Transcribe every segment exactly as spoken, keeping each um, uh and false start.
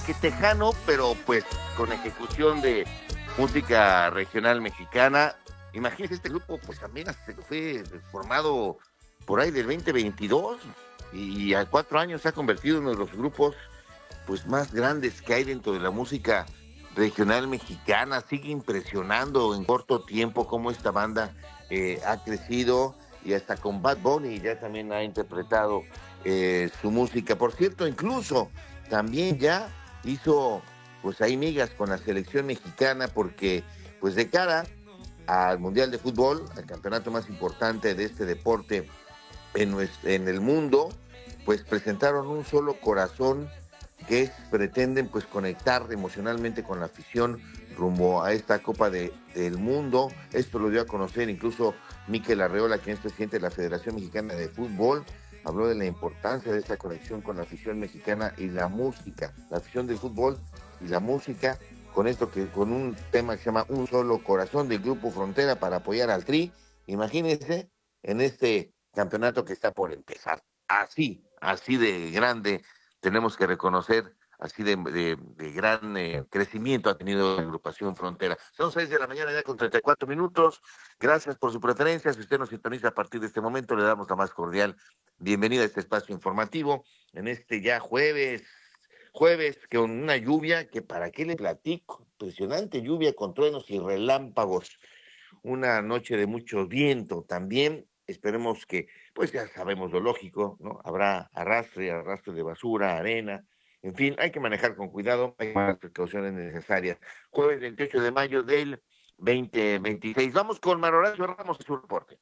que tejano, pero pues con ejecución de música regional mexicana. Imagínense, este grupo pues también fue formado por ahí del veinte veintidós y a cuatro años se ha convertido en uno de los grupos pues más grandes que hay dentro de la música regional mexicana. Sigue impresionando en corto tiempo cómo esta banda eh, ha crecido, y hasta con Bad Bunny ya también ha interpretado eh, su música. Por cierto, incluso también ya hizo pues ahí migas con la selección mexicana, porque pues de cara al Mundial de Fútbol, al campeonato más importante de este deporte en, nuestro, en el mundo, pues presentaron Un Solo Corazón, que es, pretenden pues conectar emocionalmente con la afición rumbo a esta Copa de, del Mundo. Esto lo dio a conocer incluso Mikel Arreola, quien es presidente de la Federación Mexicana de Fútbol. Habló de la importancia de esta conexión con la afición mexicana y la música, la afición del fútbol y la música, con esto que con un tema que se llama Un Solo Corazón del Grupo Frontera para apoyar al Tri. Imagínense en este campeonato que está por empezar. Así, así de grande tenemos que reconocer, así de, de, de gran eh, crecimiento ha tenido la agrupación Frontera. Son seis de la mañana ya con treinta y cuatro minutos. Gracias por su preferencia. Si usted nos sintoniza a partir de este momento, le damos la más cordial bienvenida a este espacio informativo en este ya jueves, jueves con una lluvia que para qué le platico, impresionante lluvia con truenos y relámpagos, una noche de mucho viento también. Esperemos que, pues ya sabemos lo lógico, ¿no? Habrá arrastre, arrastre de basura, arena, en fin, hay que manejar con cuidado, hay más precauciones necesarias. Jueves veintiocho de mayo del veinte veintiséis. Vamos con Manuel Horacio Ramos y su reporte.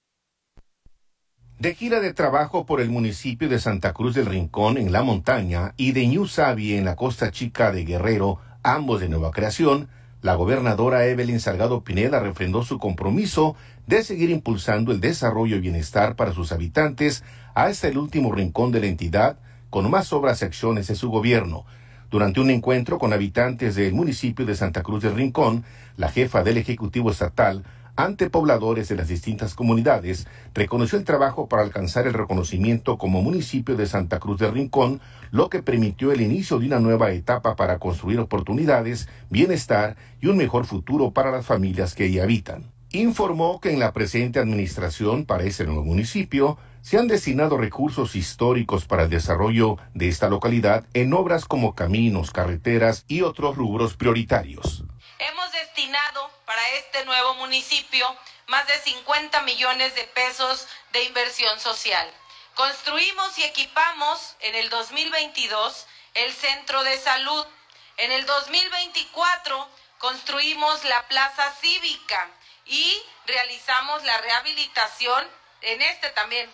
De gira de trabajo por el municipio de Santa Cruz del Rincón en la montaña y de Ñusabi en la costa chica de Guerrero, ambos de nueva creación, la gobernadora Evelyn Salgado Pineda refrendó su compromiso de seguir impulsando el desarrollo y bienestar para sus habitantes hasta el último rincón de la entidad, con más obras y acciones de su gobierno. Durante un encuentro con habitantes del municipio de Santa Cruz del Rincón, la jefa del Ejecutivo Estatal, ante pobladores de las distintas comunidades, reconoció el trabajo para alcanzar el reconocimiento como municipio de Santa Cruz del Rincón, lo que permitió el inicio de una nueva etapa para construir oportunidades, bienestar y un mejor futuro para las familias que ahí habitan. Informó que en la presente administración para ese nuevo municipio se han destinado recursos históricos para el desarrollo de esta localidad en obras como caminos, carreteras y otros rubros prioritarios. Hemos destinado para este nuevo municipio más de cincuenta millones de pesos de inversión social. Construimos y equipamos en el dos mil veintidós el centro de salud. En el dos mil veinticuatro construimos la plaza cívica y realizamos la rehabilitación en este también.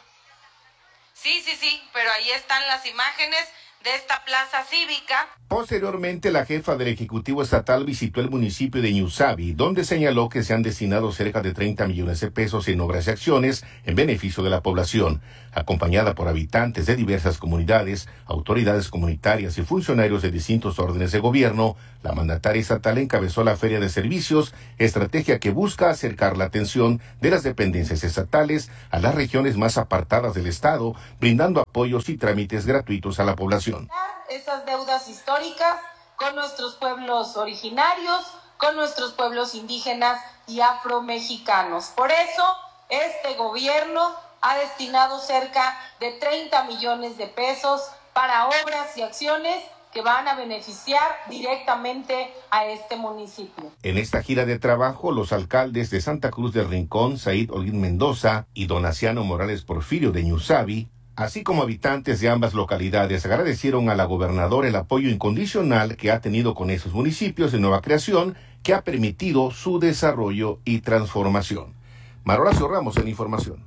Sí, sí, sí, pero ahí están las imágenes de esta plaza cívica. Posteriormente, la jefa del Ejecutivo Estatal visitó el municipio de Ñusabi, donde señaló que se han destinado cerca de treinta millones de pesos en obras y acciones en beneficio de la población. Acompañada por habitantes de diversas comunidades, autoridades comunitarias y funcionarios de distintos órdenes de gobierno, la mandataria estatal encabezó la Feria de Servicios, estrategia que busca acercar la atención de las dependencias estatales a las regiones más apartadas del Estado, brindando apoyos y trámites gratuitos a la población. Esas deudas históricas con nuestros pueblos originarios, con nuestros pueblos indígenas y afromexicanos. Por eso, este gobierno ha destinado cerca de treinta millones de pesos para obras y acciones que van a beneficiar directamente a este municipio. En esta gira de trabajo, los alcaldes de Santa Cruz del Rincón, Said Olguín Mendoza y Donaciano Morales Porfirio de Ñusabi, así como habitantes de ambas localidades, agradecieron a la gobernadora el apoyo incondicional que ha tenido con esos municipios de nueva creación, que ha permitido su desarrollo y transformación. Manuel Horacio Ramos en la información.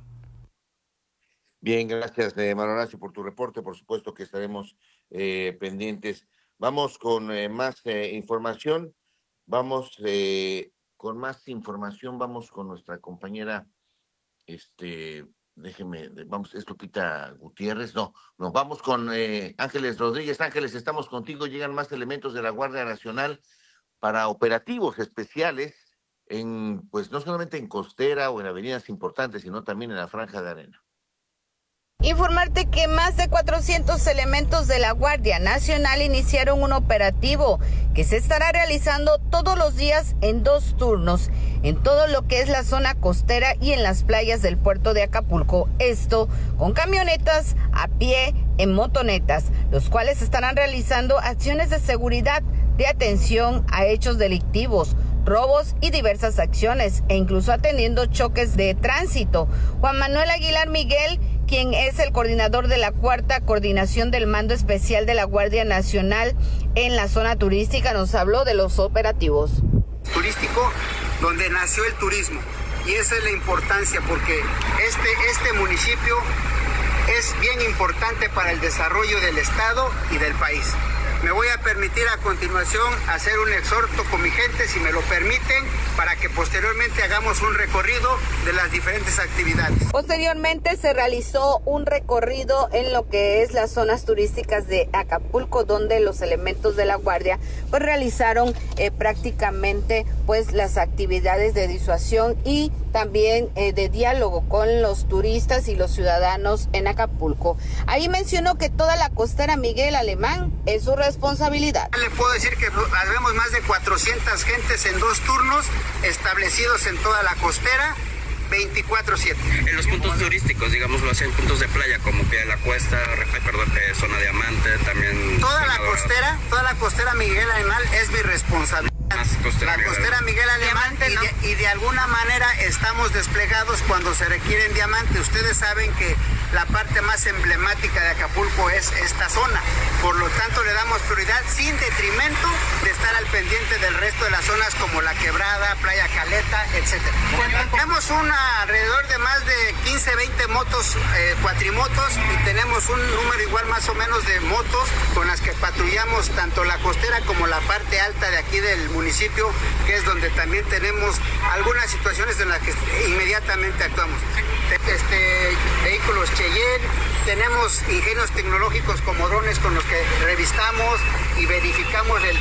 Bien, gracias, eh, Manuel Horacio, por tu reporte. Por supuesto que estaremos eh, pendientes. Vamos con eh, más eh, información. Vamos eh, con más información. Vamos con nuestra compañera, este, déjeme, vamos, es Lupita Gutiérrez. No, no, vamos con eh, Ángeles Rodríguez. Ángeles, estamos contigo. Llegan más elementos de la Guardia Nacional para operativos especiales en, pues, no solamente en costera o en avenidas importantes, sino también en la Franja de Arena. Informarte que más de cuatrocientos elementos de la Guardia Nacional iniciaron un operativo que se estará realizando todos los días en dos turnos, en todo lo que es la zona costera y en las playas del puerto de Acapulco. Esto con camionetas, a pie, en motonetas, los cuales estarán realizando acciones de seguridad, de atención a hechos delictivos, robos y diversas acciones, e incluso atendiendo choques de tránsito. Juan Manuel Aguilar Miguel, quien es el coordinador de la cuarta coordinación del Mando Especial de la Guardia Nacional en la zona turística, nos habló de los operativos. Turístico, donde nació el turismo, y esa es la importancia, porque este, este municipio es bien importante para el desarrollo del estado y del país. Me voy a permitir a continuación hacer un exhorto con mi gente, si me lo permiten, para que posteriormente hagamos un recorrido de las diferentes actividades. Posteriormente se realizó un recorrido en lo que es las zonas turísticas de Acapulco, donde los elementos de la Guardia pues realizaron eh, prácticamente pues las actividades de disuasión y también eh, de diálogo con los turistas y los ciudadanos en Acapulco. Ahí mencionó que toda la costera Miguel Alemán es su responsabilidad. Le puedo decir que habemos más de cuatrocientas gentes en dos turnos establecidos en toda la costera, veinticuatro siete. En los puntos turísticos, digámoslo así, en puntos de playa como Pie de la Cuesta, perdón, eh, Zona Diamante, también... Toda la costera, toda la costera Miguel Alemán es mi responsabilidad. Costera la costera Miguel Alemán, Diamante, y, ¿no? de, y de alguna manera estamos desplegados cuando se requieren diamantes. Ustedes saben que la parte más emblemática de Acapulco es esta zona, por lo tanto le damos prioridad sin detrimento de estar al pendiente del resto de las zonas como La Quebrada, Playa Caleta, etcétera. Tenemos una, alrededor de más de quince, veinte motos, eh, cuatrimotos, y tenemos un número igual más o menos de motos con las que patrullamos tanto la costera como la parte alta de aquí del municipio, que es donde también tenemos algunas situaciones en las que inmediatamente actuamos. Este, vehículos Cheyenne, tenemos ingenios tecnológicos como drones con los que revistamos y verificamos el,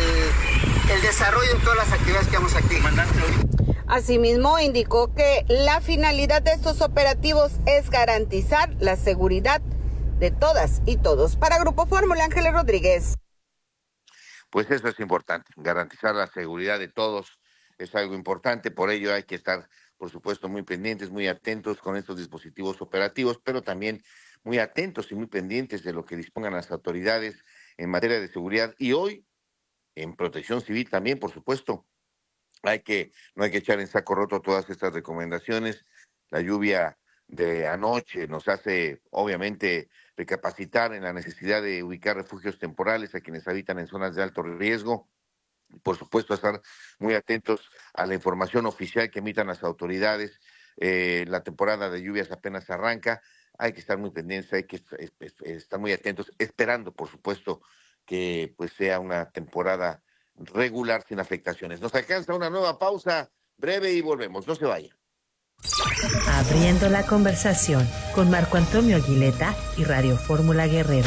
el, el desarrollo de todas las actividades que vamos aquí. Asimismo, indicó que la finalidad de estos operativos es garantizar la seguridad de todas y todos. Para Grupo Fórmula, Ángeles Rodríguez. Pues eso es importante, garantizar la seguridad de todos es algo importante, por ello hay que estar, por supuesto, muy pendientes, muy atentos con estos dispositivos operativos, pero también muy atentos y muy pendientes de lo que dispongan las autoridades en materia de seguridad. Y hoy, en protección civil también, por supuesto, hay que, no hay que echar en saco roto todas estas recomendaciones. La lluvia de anoche nos hace, obviamente, recapacitar en la necesidad de ubicar refugios temporales a quienes habitan en zonas de alto riesgo. Por supuesto, estar muy atentos a la información oficial que emitan las autoridades. Eh, la temporada de lluvias apenas arranca. Hay que estar muy pendientes, hay que estar muy atentos, esperando, por supuesto, que pues sea una temporada regular sin afectaciones. Nos alcanza una nueva pausa breve y volvemos. No se vaya. Abriendo la conversación con Marco Antonio Aguileta y Radio Fórmula Guerrero.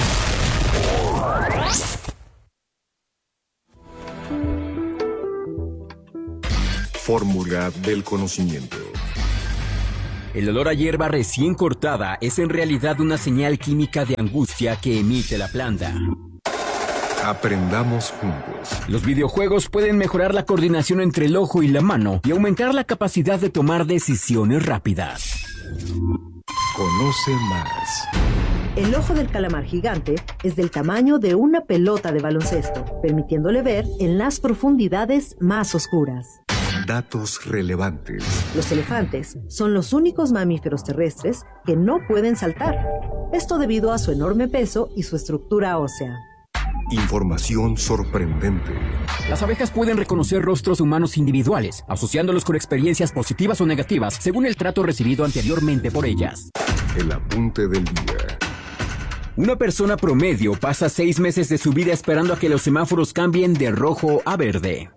Fórmula del conocimiento. El olor a hierba recién cortada es en realidad una señal química de angustia que emite la planta. Aprendamos juntos. Los videojuegos pueden mejorar la coordinación entre el ojo y la mano y aumentar la capacidad de tomar decisiones rápidas. Conoce más. El ojo del calamar gigante es del tamaño de una pelota de baloncesto, permitiéndole ver en las profundidades más oscuras. Datos relevantes. Los elefantes son los únicos mamíferos terrestres que no pueden saltar. Esto debido a su enorme peso y su estructura ósea. Información sorprendente. Las abejas pueden reconocer rostros humanos individuales, asociándolos con experiencias positivas o negativas según el trato recibido anteriormente por ellas. El apunte del día. Una persona promedio pasa seis meses de su vida esperando a que los semáforos cambien de rojo a verde.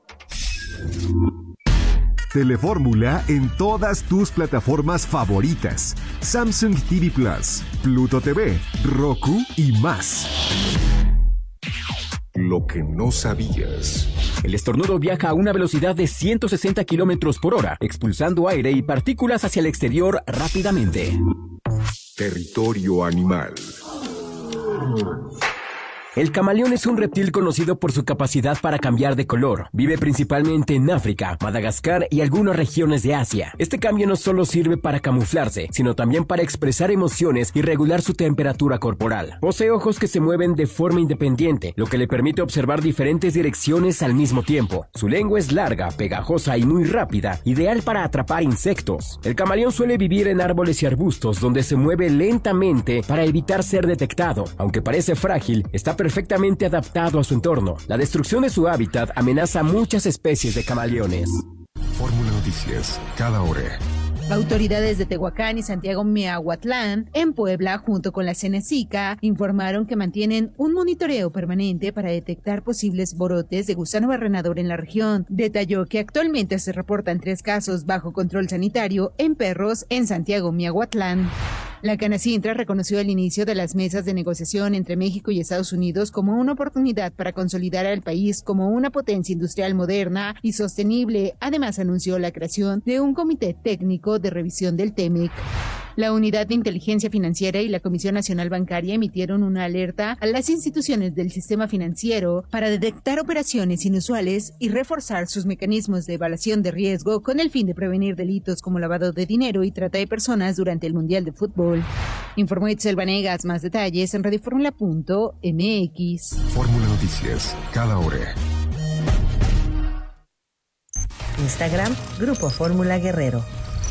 Telefórmula en todas tus plataformas favoritas. Samsung T V Plus, Pluto T V, Roku y más. Lo que no sabías. El estornudo viaja a una velocidad de ciento sesenta kilómetros por hora, expulsando aire y partículas hacia el exterior rápidamente. Territorio animal. El camaleón es un reptil conocido por su capacidad para cambiar de color. Vive principalmente en África, Madagascar y algunas regiones de Asia. Este cambio no solo sirve para camuflarse, sino también para expresar emociones y regular su temperatura corporal. Posee ojos que se mueven de forma independiente, lo que le permite observar diferentes direcciones al mismo tiempo. Su lengua es larga, pegajosa y muy rápida, ideal para atrapar insectos. El camaleón suele vivir en árboles y arbustos donde se mueve lentamente para evitar ser detectado. Aunque parece frágil, está perfectamente adaptado a su entorno. La destrucción de su hábitat amenaza a muchas especies de camaleones. Fórmula Noticias, cada hora. Autoridades de Tehuacán y Santiago Miahuatlán, en Puebla, junto con la Cenezica, informaron que mantienen un monitoreo permanente para detectar posibles brotes de gusano barrenador en la región. Detalló que actualmente se reportan tres casos bajo control sanitario en perros en Santiago Miahuatlán. La Canacintra reconoció el inicio de las mesas de negociación entre México y Estados Unidos como una oportunidad para consolidar al país como una potencia industrial moderna y sostenible. Además, anunció la creación de un comité técnico de revisión del TEMEC. La Unidad de Inteligencia Financiera y la Comisión Nacional Bancaria emitieron una alerta a las instituciones del sistema financiero para detectar operaciones inusuales y reforzar sus mecanismos de evaluación de riesgo con el fin de prevenir delitos como lavado de dinero y trata de personas durante el Mundial de Fútbol. Informó Itzel Vanegas. Más detalles en radioformula punto m x. Fórmula Noticias, cada hora. Instagram, Grupo Fórmula Guerrero.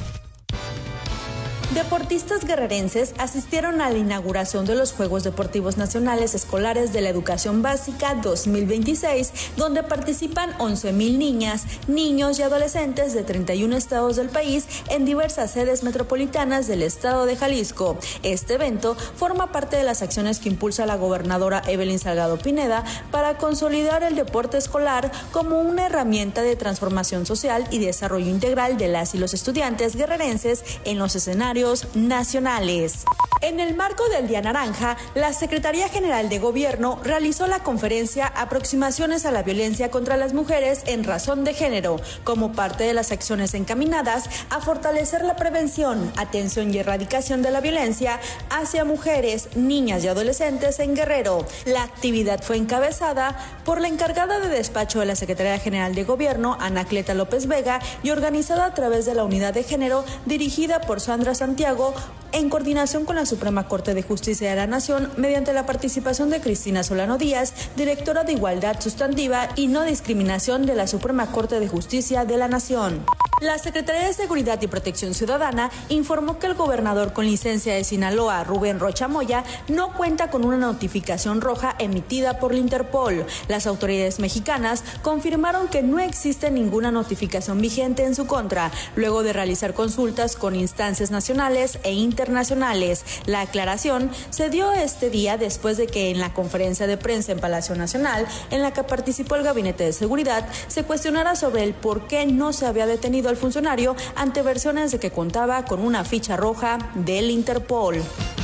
Deportistas guerrerenses asistieron a la inauguración de los Juegos Deportivos Nacionales Escolares de la Educación Básica dos mil veintiséis, donde participan once mil niñas, niños y adolescentes de treinta y un estados del país en diversas sedes metropolitanas del estado de Jalisco. Este evento forma parte de las acciones que impulsa la gobernadora Evelyn Salgado Pineda para consolidar el deporte escolar como una herramienta de transformación social y desarrollo integral de las y los estudiantes guerrerenses en los escenarios nacionales. En el marco del Día Naranja, la Secretaría General de Gobierno realizó la conferencia Aproximaciones a la Violencia contra las Mujeres en Razón de Género, como parte de las acciones encaminadas a fortalecer la prevención, atención y erradicación de la violencia hacia mujeres, niñas y adolescentes en Guerrero. La actividad fue encabezada por la encargada de despacho de la Secretaría General de Gobierno, Anacleta López Vega, y organizada a través de la Unidad de Género, dirigida por Sandra Santiago, en coordinación con la Suprema Corte de Justicia de la Nación, mediante la participación de Cristina Solano Díaz, directora de Igualdad Sustantiva y No Discriminación de la Suprema Corte de Justicia de la Nación. La Secretaría de Seguridad y Protección Ciudadana informó que el gobernador con licencia de Sinaloa, Rubén Rocha Moya, no cuenta con una notificación roja emitida por la Interpol. Las autoridades mexicanas confirmaron que no existe ninguna notificación vigente en su contra, luego de realizar consultas con instancias nacionales e internacionales. La aclaración se dio este día después de que en la conferencia de prensa en Palacio Nacional, en la que participó el Gabinete de Seguridad, se cuestionara sobre el por qué no se había detenido al funcionario ante versiones de que contaba con una ficha roja del Interpol.